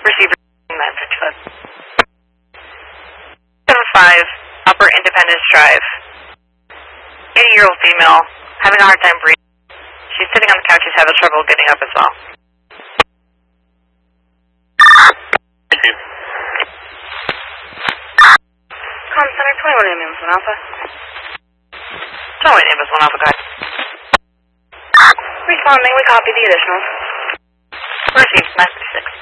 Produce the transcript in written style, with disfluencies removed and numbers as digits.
Receiver 955. 75, Upper Independence Drive. 80-year-old female, having a hard time breathing. She's sitting on the couch, she's having trouble getting up as well. Com Center 21 Ambulance 1 Alpha. 21 Ambulance 1 Alpha, go ahead. Responding, we copy the additionals. Received 936.